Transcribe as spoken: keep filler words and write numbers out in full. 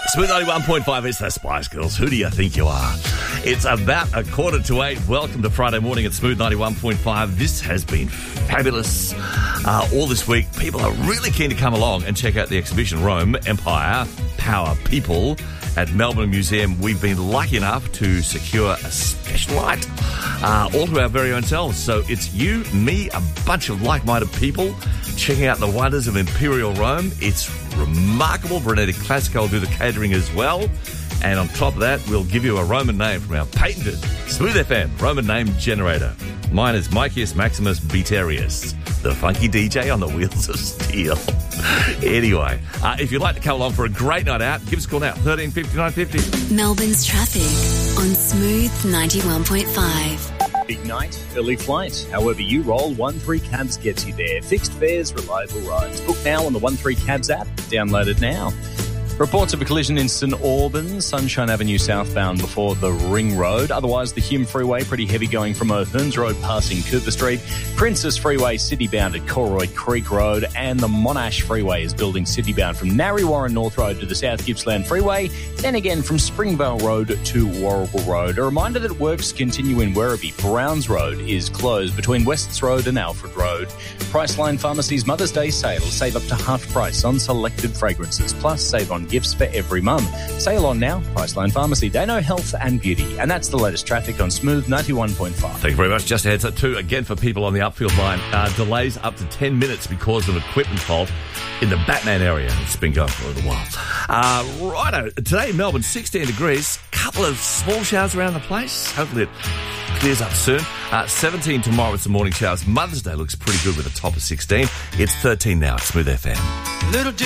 Smooth ninety-one point five, it's the Spice Girls. Who do you think you are? It's about a quarter to eight. Welcome to Friday morning at Smooth ninety-one point five. This has been fabulous. Uh, all this week, people are really keen to come along and check out the exhibition, Rome, Empire, Power, People, at Melbourne Museum. We've been lucky enough to secure a special night uh, all to our very own selves. So it's you, me, a bunch of like-minded people checking out the wonders of Imperial Rome. It's remarkable. Brunetti Classico will do the catering as well. And on top of that, we'll give you a Roman name from our patented Smooth F M Roman name generator. Mine is Micius Maximus Beaterius, the funky D J on the wheels of steel. Anyway, uh, if you'd like to come along for a great night out, give us a call now, thirteen fifty-nine fifty. Melbourne's traffic on Smooth ninety-one point five. Big night, early flight. However you roll, one three Cabs gets you there. Fixed fares, reliable rides. Book now on the one three Cabs app. Download it now. Reports of a collision in St Albans, Sunshine Avenue southbound before the Ring Road. Otherwise, the Hume Freeway, pretty heavy going from O'Hearns Road passing Cooper Street. Princess Freeway, city-bound at Colroy Creek Road. And the Monash Freeway is building city-bound from Narre Warren North Road to the South Gippsland Freeway. Then again from Springvale Road to Warrable Road. A reminder that works continue in Werribee. Browns Road is closed between Wests Road and Alfred Road. Priceline Pharmacy's Mother's Day sale. Save up to half price on selected fragrances. Plus, save on gifts for every mum. Sale on now. Priceline Pharmacy. They know health and beauty. And that's the latest traffic on Smooth ninety-one point five. Thank you very much. Just a heads up too, again for people on the upfield line, uh, delays up to ten minutes because of equipment fault in the Batman area. It's been going for a little while. Uh, righto. Today in Melbourne, sixteen degrees. Couple of small showers around the place. Hopefully it clears up soon. Uh, seventeen tomorrow with some morning showers. Mother's Day looks pretty good with a top of sixteen. It's thirteen now at Smooth F M. Little